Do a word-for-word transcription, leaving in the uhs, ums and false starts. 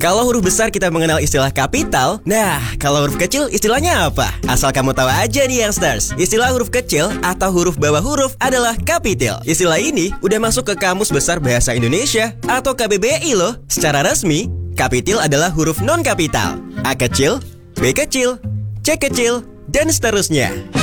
Kalau huruf besar kita mengenal istilah kapital. Nah, kalau huruf kecil istilahnya apa? Asal kamu tahu aja nih youngsters, istilah huruf kecil atau huruf bawah huruf adalah kapital. Istilah ini udah masuk ke Kamus Besar Bahasa Indonesia atau K B B I loh. Secara resmi, kapital adalah huruf non-kapital. A kecil, B kecil, C kecil, dan seterusnya.